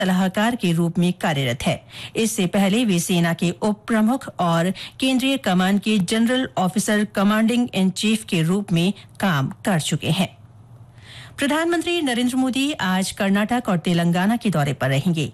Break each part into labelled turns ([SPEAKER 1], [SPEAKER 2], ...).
[SPEAKER 1] सलाहकार के रूप में कार्यरत है। इससे पहले वे सेना के उप प्रमुख और केंद्रीय कमान के general officer commanding in chief के रूप में काम कर चुके हैं। प्रधानमंत्री नरेंद्र मोदी आज कर्नाटक और तेलंगाना के दौरे पर रहेंगे।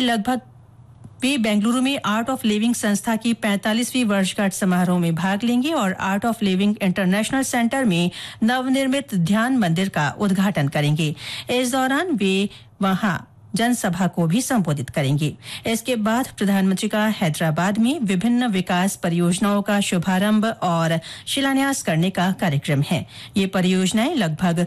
[SPEAKER 1] वे बेंगलुरु में आर्ट ऑफ लिविंग संस्था की 45वीं वर्षगांठ समारोह में भाग लेंगे और art of living international centre में नवनिर्मित ध्यान मंदिर का उद्घाटन करेंगे। इस दौरान वे वहां जनसभा को भी संबोधित करेंगे। इसके बाद प्रधानमंत्री का हैदराबाद में विभिन्न विकास परियोजनाओं का शुभारंभ और शिलान्यास करने का कार्यक्रम है। ये परियोजनाएं लगभग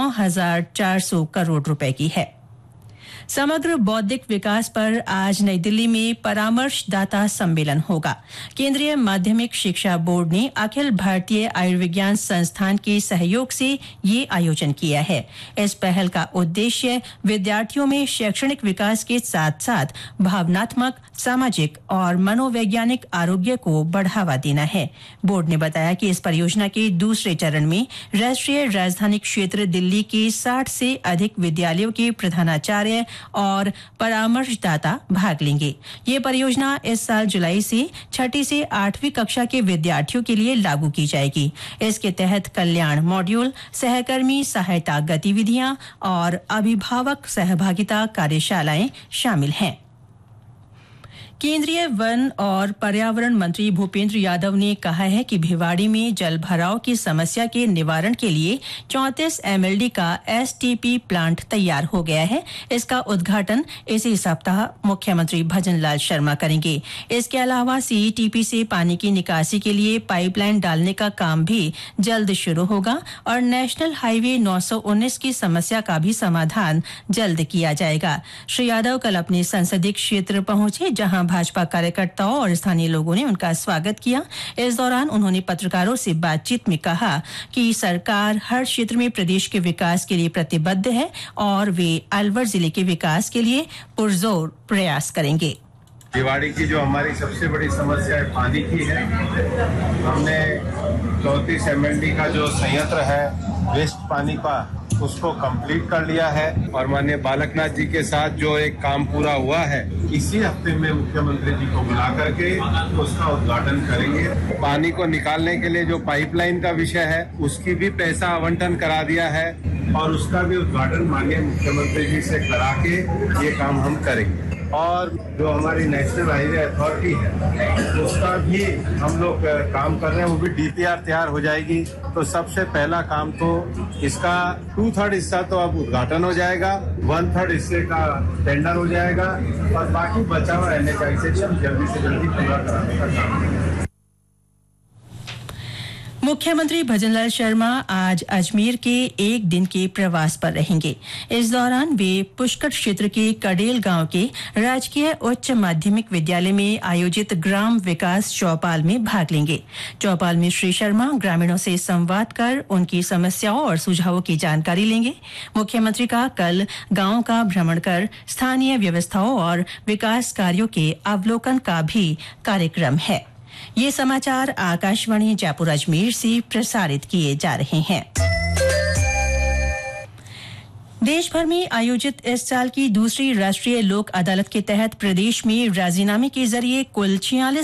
[SPEAKER 1] 9,400 करोड़ रुपए की है। समग्र बौद्धिक विकास पर आज नई दिल्ली में परामर्शदाता सम्मेलन होगा। केंद्रीय माध्यमिक शिक्षा बोर्ड ने अखिल भारतीय आयुर्विज्ञान संस्थान के सहयोग से ये आयोजन किया है। इस पहल का उद्देश्य विद्यार्थियों में शैक्षणिक विकास के साथ साथ भावनात्मक, सामाजिक और मनोवैज्ञानिक आरोग्य को बढ़ावा देना है। बोर्ड ने बताया कि इस परियोजना के दूसरे चरण में राष्ट्रीय राजधानी क्षेत्र दिल्ली के 60 से अधिक विद्यालयों के प्रधानाचार्य और परामर्शदाता भाग लेंगे। ये परियोजना इस साल जुलाई से 6ठी से 8वीं कक्षा के विद्यार्थियों के लिए लागू की जाएगी। इसके तहत कल्याण मॉड्यूल, सहकर्मी सहायता गतिविधियां और अभिभावक सहभागिता कार्यशालाएं शामिल हैं। केंद्रीय वन और पर्यावरण मंत्री भूपेंद्र यादव ने कहा है कि भिवाड़ी में जल भराव की समस्या के निवारण के लिए 34 MLD का STP प्लांट तैयार हो गया है। इसका उद्घाटन इसी सप्ताह मुख्यमंत्री भजनलाल शर्मा करेंगे। इसके अलावा CETP से पानी की निकासी के लिए पाइपलाइन डालने का काम भी जल्द शुरू होगा और नेशनल हाईवे 919 की समस्या का भी समाधान जल्द किया जाएगा। श्री यादव कल अपने संसदीय क्षेत्र पहुंचे, जहां भाजपा कार्यकर्ताओं और स्थानीय लोगों ने उनका स्वागत किया। इस दौरान उन्होंने पत्रकारों से बातचीत में कहा कि सरकार हर क्षेत्र में प्रदेश के विकास के लिए प्रतिबद्ध है और वे अलवर जिले के विकास के लिए पुरजोर प्रयास करेंगे।
[SPEAKER 2] भिवाड़ी की जो हमारी सबसे बड़ी समस्या है पानी की है। हमने 34 MLD का जो संयंत्र है वेस्ट पानी का उसको कंप्लीट कर लिया है और माननीय बालकनाथ जी के साथ जो एक काम पूरा हुआ है, इसी हफ्ते में मुख्यमंत्री जी को बुला करके उसका उद्घाटन करेंगे। पानी को निकालने के लिए जो पाइपलाइन का विषय है उसकी भी पैसा आवंटन करा दिया है और उसका भी उद्घाटन माननीय मुख्यमंत्री जी से करा के ये काम हम करेंगे। और जो हमारी नेशनल हाईवे अथॉरिटी है उसका भी हम लोग काम कर रहे हैं, वो भी DPR तैयार हो जाएगी। तो सबसे पहला काम तो इसका 2/3 हिस्सा तो अब उद्घाटन हो जाएगा, 1/3 हिस्से का टेंडर हो जाएगा और बाकी बचा हुआ NHI से हम जल्दी से जल्दी पूरा कराने का काम करेंगे।
[SPEAKER 1] मुख्यमंत्री भजनलाल शर्मा आज अजमेर के एक दिन के प्रवास पर रहेंगे। इस दौरान वे पुष्कर क्षेत्र के कडेल गांव के राजकीय उच्च माध्यमिक विद्यालय में आयोजित ग्राम विकास चौपाल में भाग लेंगे। चौपाल में श्री शर्मा ग्रामीणों से संवाद कर उनकी समस्याओं और सुझावों की जानकारी लेंगे। मुख्यमंत्री का कल गांव का भ्रमण कर स्थानीय व्यवस्थाओं और विकास कार्यों के अवलोकन का भी कार्यक्रम है। ये समाचार आकाशवाणी जयपुर अजमेर से प्रसारित किए जा रहे हैं। देश भर में आयोजित इस साल की दूसरी राष्ट्रीय लोक अदालत के तहत प्रदेश में राजीनामे के जरिए कुल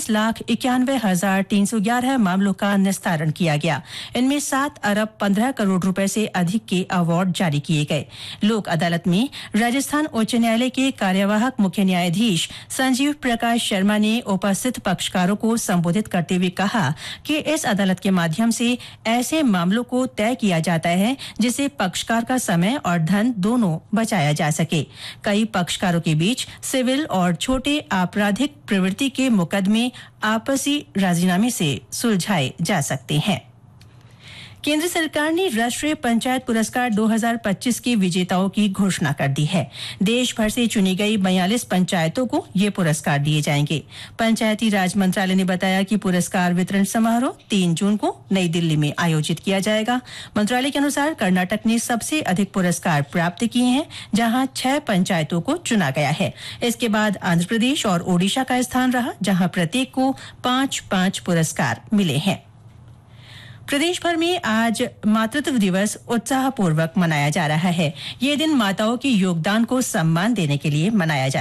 [SPEAKER 1] 46,91,311 मामलों का निस्तारण किया गया। इनमें 7 अरब 15 करोड़ रुपए से अधिक के अवार्ड जारी किए गए। लोक अदालत में राजस्थान उच्च न्यायालय के कार्यवाहक मुख्य न्यायाधीश संजीव प्रकाश शर्मा ने उपस्थित पक्षकारों को संबोधित करते हुए कहा कि इस अदालत के माध्यम से ऐसे मामलों को तय किया जाता है जिससे पक्षकार का समय और धन दोनों बचाया जा सके। कई पक्षकारों के बीच सिविल और छोटे आपराधिक प्रवृत्ति के मुकदमे आपसी राजीनामे से सुलझाए जा सकते हैं। केंद्र सरकार ने राष्ट्रीय पंचायत पुरस्कार 2025 के विजेताओं की घोषणा कर दी है। देश भर से चुनी गई 42 पंचायतों को ये पुरस्कार दिए जाएंगे। पंचायती राज मंत्रालय ने बताया कि पुरस्कार वितरण समारोह 3 जून को नई दिल्ली में आयोजित किया जाएगा। मंत्रालय के अनुसार कर्नाटक ने सबसे अधिक पुरस्कार प्राप्त किए हैं, जहां 6 पंचायतों को चुना गया है। इसके बाद आंध्र प्रदेश और ओडिशा का स्थान रहा, जहां प्रत्येक को 5-5 पुरस्कार मिले हैं। प्रदेश भर में आज मातृत्व दिवस उत्साहपूर्वक मनाया जा रहा है। ये दिन माताओं के योगदान को सम्मान देने के लिए मनाया जाता है।